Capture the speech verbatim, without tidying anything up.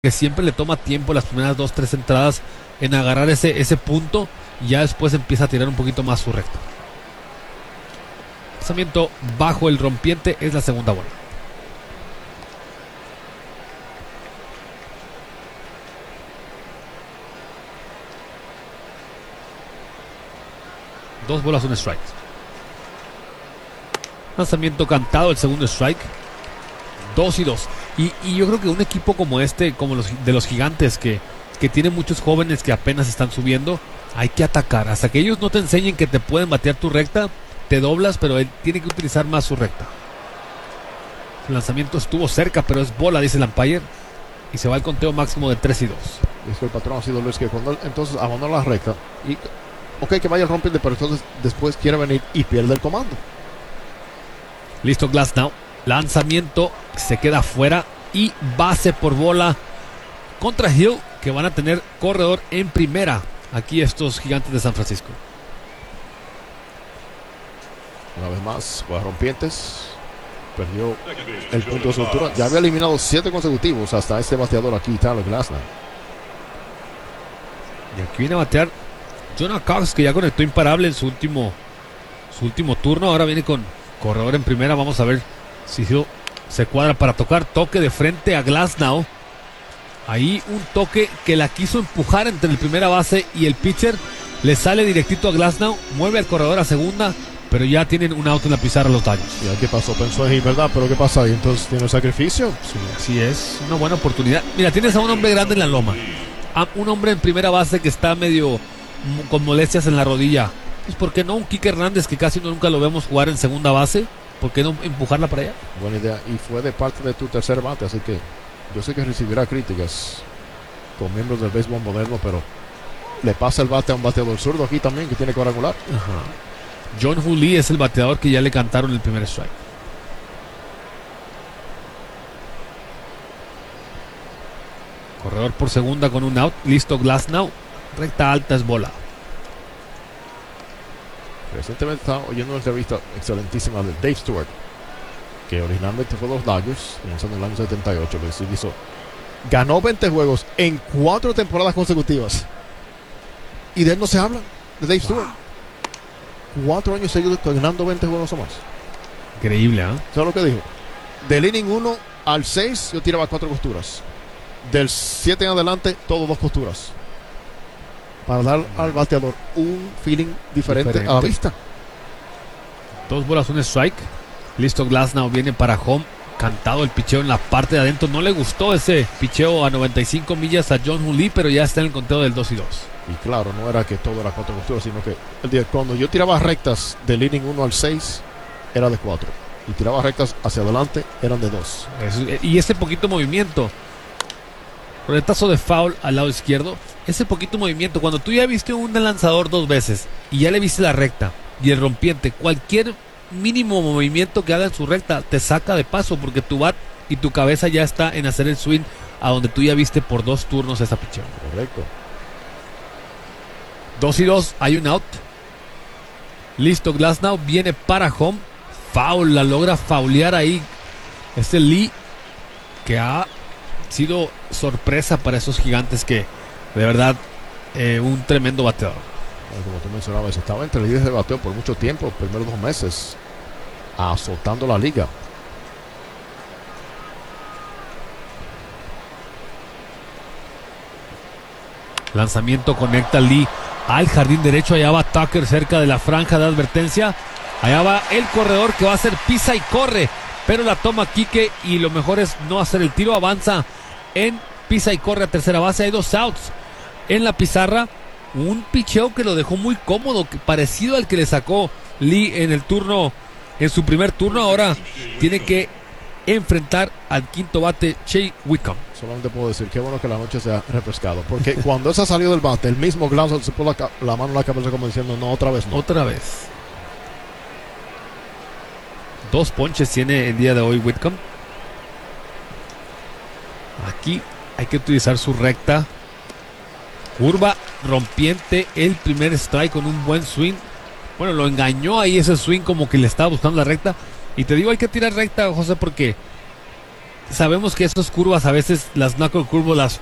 que siempre le toma tiempo las primeras dos, tres entradas en agarrar ese, ese punto y ya después empieza a tirar un poquito más su recta. Lanzamiento bajo el rompiente, es la segunda bola. Dos bolas, un strike. Lanzamiento cantado, el segundo strike. Dos y dos. Y, y yo creo que un equipo como este, como los de los Gigantes, que, que tiene muchos jóvenes que apenas están subiendo, hay que atacar. Hasta que ellos no te enseñen que te pueden batear tu recta, te doblas, pero él tiene que utilizar más su recta. El lanzamiento estuvo cerca, pero es bola, dice el umpire. Y se va al conteo máximo de tres y dos. Dijo el patrón ha sido Luis que cuando él, entonces abandona la recta y ok que vaya el rompiente, pero entonces después quiere venir y pierde el comando. Listo Glasnow. Lanzamiento, se queda fuera y base por bola contra Hill, que van a tener corredor en primera aquí estos Gigantes de San Francisco. Una vez más juega rompientes, perdió el punto de soltura, ya había eliminado siete consecutivos hasta este bateador aquí, Tyler Glasnow. Y aquí viene a batear Jonah Cox, que ya conectó imparable en su último su último turno. Ahora viene con corredor en primera. Vamos a ver si Hill se cuadra para tocar. Toque de frente a Glasnow. Ahí un toque que la quiso empujar entre el primera base y el pitcher. Le sale directito a Glasnow. Mueve al corredor a segunda, pero ya tienen un out en la pizarra los Dodgers. ¿Y qué pasó? Pensó en ¿verdad? Pero ¿qué pasa ahí? Entonces tiene el sacrificio. Sí, así es. Una buena oportunidad. Mira, tienes a un hombre grande en la loma. A un hombre en primera base que está medio con molestias en la rodilla. Pues ¿por qué no un Kike Hernández, que casi nunca lo vemos jugar en segunda base? ¿Por qué no empujarla para allá? Buena idea. Y fue de parte de tu tercer bate, así que yo sé que recibirá críticas con miembros del béisbol moderno, pero le pasa el bate a un bateador zurdo aquí también que tiene cuadrangular. Ajá. John Hooley es el bateador que ya le cantaron el primer strike. Corredor por segunda con un out. Listo Glasnow. Recta alta, es bola. Recientemente estaba oyendo una entrevista excelentísima de Dave Stewart, que originalmente fue de los Dodgers, comenzando en el año setenta y ocho. Le hizo, ganó veinte juegos en cuatro temporadas consecutivas. Y de él no se habla, de Dave Stewart. Wow. Cuatro años seguidos ganando veinte juegos o más. Increíble, ¿eh? ¿Sabes lo que dijo? Del inning uno al seis yo tiraba cuatro costuras. Del siete en adelante, todo dos costuras. Para dar al bateador un feeling diferente, diferente a la vista. Dos bolas, un strike. Listo, Glasnow viene para home. Cantado el picheo en la parte de adentro. No le gustó ese picheo a noventa y cinco millas a John Hooley, pero ya está en el conteo del dos y dos. Y claro, no era que todo era cuatro costuras, sino que el día, cuando yo tiraba rectas del inning uno al seis, era de cuatro. Y tiraba rectas hacia adelante, eran de dos. Y ese poquito movimiento. Roletazo de foul al lado izquierdo. Ese poquito movimiento, cuando tú ya viste un lanzador dos veces y ya le viste la recta y el rompiente, cualquier mínimo movimiento que haga en su recta te saca de paso, porque tu bat y tu cabeza ya está en hacer el swing a donde tú ya viste por dos turnos esa pichón. Correcto. Dos y dos, hay un out. Listo, Glasnow viene para home. Foul, la logra faulear ahí. Este Lee, que ha sido sorpresa para esos Gigantes, que de verdad eh, un tremendo bateador. Bueno, como tú mencionabas, estaba entre líderes de bateo por mucho tiempo, los primeros dos meses, azotando la liga. Lanzamiento conecta Lee al jardín derecho. Allá va Tucker cerca de la franja de advertencia. Allá va el corredor que va a hacer pisa y corre, pero la toma Kike y lo mejor es no hacer el tiro. Avanza en pisa y corre a tercera base. Hay dos outs en la pizarra. Un picheo que lo dejó muy cómodo, parecido al que le sacó Lee en el turno, en su primer turno. Ahora tiene que enfrentar al quinto bate, Shea Wickham. Solamente puedo decir que bueno que la noche se ha refrescado, porque cuando esa salió del bate, el mismo Glasnow se puso la, la mano en la cabeza como diciendo no, otra vez no. Otra vez. Dos ponches tiene el día de hoy Wickham. Aquí hay que utilizar su recta. Curva, rompiente, el primer strike con un buen swing. Bueno, lo engañó ahí ese swing, como que le estaba buscando la recta. Y te digo, hay que tirar recta, José, porque sabemos que esas curvas a veces, las knuckle curvas, las